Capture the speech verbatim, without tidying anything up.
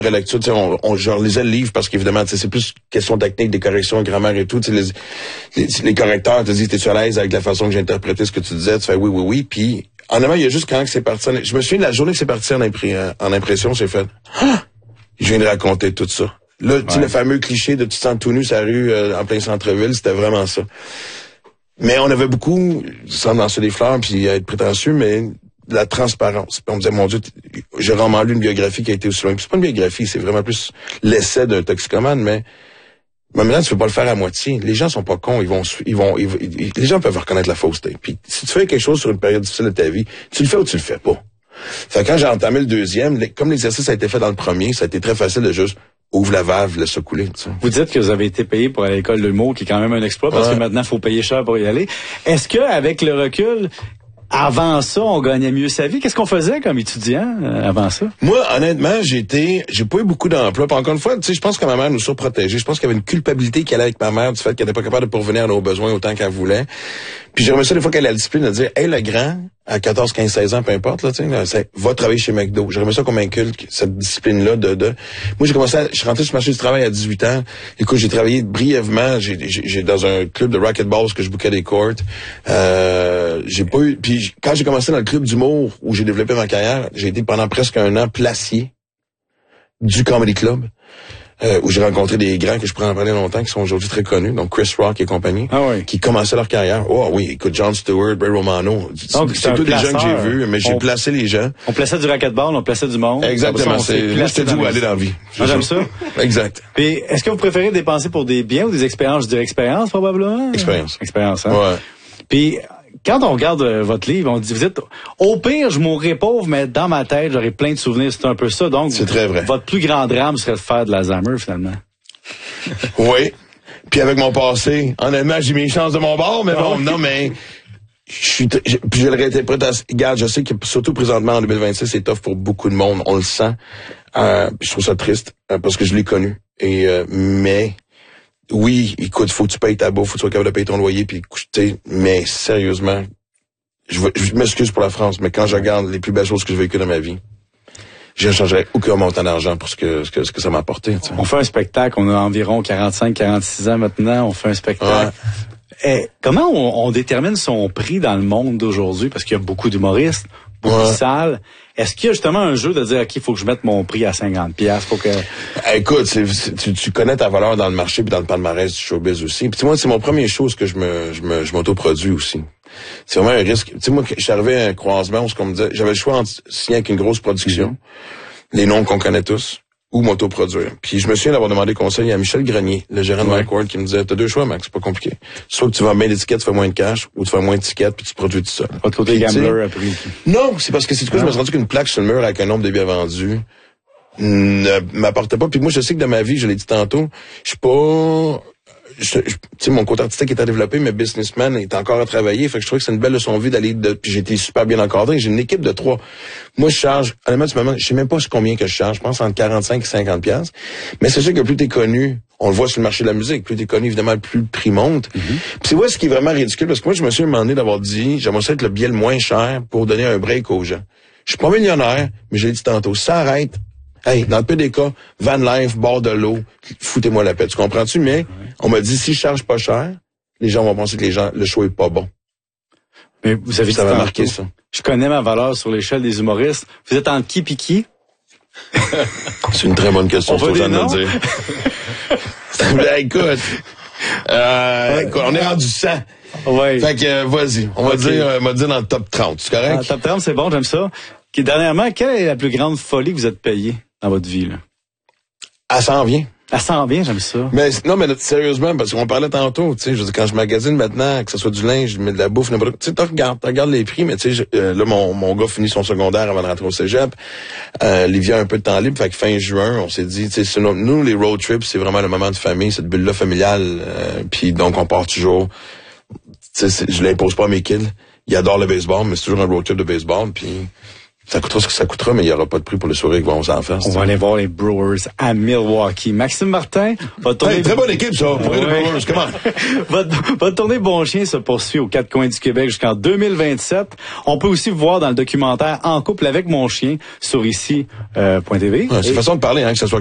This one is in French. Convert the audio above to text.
lecture, tu sais, on, on, je relisais le livre parce qu'évidemment, tu sais, c'est plus question technique, des corrections, grammaire et tout, tu sais, les, les, les correcteurs te disent, t'es-tu à l'aise avec la façon que j'ai interprété ce que tu disais, tu fais oui, oui, oui, puis, en avant, il y a juste quand c'est parti, je me souviens de la journée que c'est parti en, impré, en impression, j'ai fait, ah! Je viens de raconter tout ça. Là, ouais. Tu sais, le fameux cliché de tu te sens tout nu sur la rue, euh, en plein centre-ville, c'était vraiment ça. Mais on avait beaucoup, sans lancer des fleurs puis être prétentieux, mais la transparence. Puis on me disait, mon Dieu, j'ai vraiment lu une biographie qui a été aussi loin. Puis c'est pas une biographie, c'est vraiment plus l'essai d'un toxicomane, mais, mais maintenant, tu peux pas le faire à moitié. Les gens sont pas cons, ils vont, ils vont, ils, ils, les gens peuvent reconnaître la fausseté. Puis si tu fais quelque chose sur une période difficile de ta vie, tu le fais ou tu le fais pas. Fait que quand j'ai entamé le deuxième, les, comme l'exercice a été fait dans le premier, ça a été très facile de juste ouvre la valve, laisse ça couler. Tu sais. Vous dites que vous avez été payé pour aller à l'école de l'humour, qui est quand même un exploit, parce ouais. que maintenant, il faut payer cher pour y aller. Est-ce que, avec le recul, avant ça, on gagnait mieux sa vie? Qu'est-ce qu'on faisait comme étudiant euh, avant ça? Moi, honnêtement, j'ai été, j'ai pas eu beaucoup d'emplois. Puis encore une fois, tu sais, je pense que ma mère nous surprotégeait. Je pense qu'il y avait une culpabilité qui allait avec ma mère du fait qu'elle n'était pas capable de pourvenir à nos besoins autant qu'elle voulait. Puis j'ai remis ça des fois qu'elle a la discipline de dire, hey, le grand, à quatorze, quinze, seize ans, peu importe, là, tu sais, c'est, va travailler chez McDo. J'ai remis ça comme inculque, cette discipline-là de, de, moi, j'ai commencé à, je suis rentré sur le marché du travail à dix-huit ans. Écoute, j'ai travaillé brièvement, j'ai, j'ai, j'ai dans un club de racquetball que je bouquais des courts. Euh, j'ai pas eu, puis quand j'ai commencé dans le club d'humour où j'ai développé ma carrière, j'ai été pendant presque un an placier du Comedy Club. Euh, où j'ai rencontré des grands que je pourrais en parler longtemps, qui sont aujourd'hui très connus, donc Chris Rock et compagnie, ah oui. qui commençaient leur carrière. Oh oui, écoute, John Stewart, Ray Romano, donc, c'est tous des gens que j'ai vus, mais j'ai on, placé les gens. On plaçait du racquetball, on plaçait du monde. Exactement, ça, c'est, moi je te dis où aller dans la vie. Moi, j'aime ça. Exact. Puis, est-ce que vous préférez dépenser pour des biens ou des expériences? Je dirais expérience, probablement. Expérience. Expérience, hein? Ouais. Puis, quand on regarde euh, votre livre, on dit, vous dites, au pire, je mourrai pauvre, mais dans ma tête, j'aurai plein de souvenirs. C'est un peu ça. Donc, c'est très vrai. Votre plus grand drame serait de faire de l'Alzheimer, finalement. Oui. Puis avec mon passé, honnêtement, j'ai mis les chances de mon bord, mais bon, non, mais je suis, je, puis je l'aurais été prêt à, regarde, je sais que surtout présentement en deux mille vingt-six, c'est tough pour beaucoup de monde, on le sent. Euh, je trouve ça triste euh, parce que je l'ai connu. Et euh, mais oui, écoute, faut que tu payes ta bouffe, faut que tu sois capable de payer ton loyer, puis tu sais, mais sérieusement, je, je m'excuse pour la France, mais quand je regarde les plus belles choses que j'ai vécues dans ma vie, je ne changerais aucun montant d'argent pour ce que, ce que, ce que ça m'a apporté. T'sais. On fait un spectacle, on a environ quarante-cinq, quarante-six ans maintenant, on fait un spectacle. Ouais. Et comment on, on détermine son prix dans le monde d'aujourd'hui? Parce qu'il y a beaucoup d'humoristes, beaucoup ouais. de salles. Est-ce qu'il y a justement un jeu de dire, OK, il faut que je mette mon prix à cinquante piastres, faut que... Écoute, c'est, c'est, tu, tu connais ta valeur dans le marché puis dans le palmarès du showbiz aussi. Puis moi, c'est mon premier chose que je me, je me, je m'autoproduis aussi. C'est vraiment un risque. Tu sais, moi, je suis arrivé à un croisement où ce qu'on me disait, j'avais le choix entre signer avec une grosse production, mm-hmm. les noms qu'on connaît tous, ou m'autoproduire. Puis je me souviens d'avoir demandé conseil à Michel Grenier, le gérant ouais. de Mike Ward, qui me disait, t'as deux choix, Max, c'est pas compliqué. Soit que tu vends bien d'étiquettes, tu fais moins de cash, ou tu fais moins d'étiquettes, puis tu te produis tout seul. Pas de côté gambler après. Non, c'est parce que c'est du coup, je me suis rendu qu'une plaque sur le mur avec un nombre de billets vendus ne m'apportait pas. Puis moi, je sais que dans ma vie, je l'ai dit tantôt, je suis pas... Tu sais, mon côté artistique est à développer, mais businessman est encore à travailler. Fait que je trouvais que c'est une belle leçon de vie d'aller de, puis j'ai été super bien encadré. J'ai une équipe de trois. Moi, je charge, honnêtement, tu me demandes, je sais même pas combien que je charge. Je pense entre quarante-cinq et cinquante piastres. Mais c'est sûr que plus t'es connu, on le voit sur le marché de la musique, plus t'es connu, évidemment, plus le prix monte. Mm-hmm. Puis c'est ouais, ce qui est vraiment ridicule, parce que moi, je me suis demandé d'avoir dit, j'aimerais ça être le billet le moins cher pour donner un break aux gens. Je suis pas millionnaire, mais j'ai dit tantôt, ça arrête. Hey, dans le peu des cas, van life, bord de l'eau, foutez-moi la paix. Tu comprends-tu? Mais ouais. on m'a dit, si je charge pas cher, les gens vont penser que les gens, le show est pas bon. Mais vous avez ça m'a marqué ça. Je connais ma valeur sur l'échelle des humoristes. Vous êtes en qui pis qui? C'est une très bonne question, c'est aux gens de me dire. écoute, euh, ouais. écoute, on est rendu cent. Ouais. Fait que, euh, vas-y. On va okay. dire, euh, on va dire dans le top trente. C'est correct? Dans le top trente, c'est bon, j'aime ça. Okay, dernièrement, quelle est la plus grande folie que vous êtes payée dans votre vie, là? Elle s'en vient. Elle s'en vient, j'aime ça. Mais, non, mais sérieusement, parce qu'on parlait tantôt, tu sais, je veux dire, quand je magasine maintenant, que ce soit du linge, je mets de la bouffe, n'importe quoi, tu sais, tu regardes, tu regardes les prix, mais tu sais, euh, là, mon, mon gars finit son secondaire avant de rentrer au cégep. Euh, Livia a un peu de temps libre, fait que fin juin, on s'est dit, tu sais, nous, les road trips, c'est vraiment le moment de famille, cette bulle-là familiale, euh, puis donc, on part toujours, tu sais, je l'impose pas à mes kids. Ils adorent le baseball, mais c'est toujours un road trip de baseball, puis Ça coûtera ce que ça coûtera, mais il n'y aura pas de prix pour le soirée avec vos enfants. On va aller voir les Brewers à Milwaukee. Maxime Martin, votre tournée... Hey, très bonne équipe, ça, pour ouais. les Brewers. Comment? votre, votre tournée Bon Chien se poursuit aux quatre coins du Québec jusqu'en deux mille vingt-sept. On peut aussi vous voir dans le documentaire En couple avec mon chien sur ici point t v. Ouais, c'est une façon de parler, hein, que ce soit